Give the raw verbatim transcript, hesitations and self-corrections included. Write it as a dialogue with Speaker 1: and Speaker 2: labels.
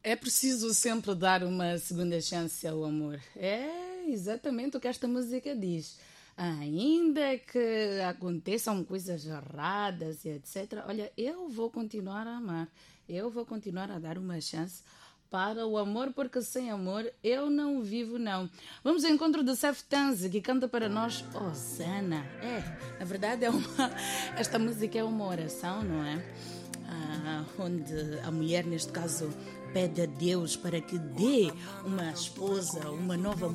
Speaker 1: É preciso sempre dar uma segunda chance ao amor. É exatamente o que esta música diz. Ainda que aconteçam coisas erradas e etcétera. Olha, eu vou continuar a amar. Eu vou continuar a dar uma chance para o amor, porque sem amor eu não vivo, não. Vamos ao encontro de Seth Tanzi, que canta para nós Osana. É, na verdade, é uma, esta música é uma oração, não é? Ah, onde a mulher, neste caso, pede a Deus para que dê uma esposa, uma nova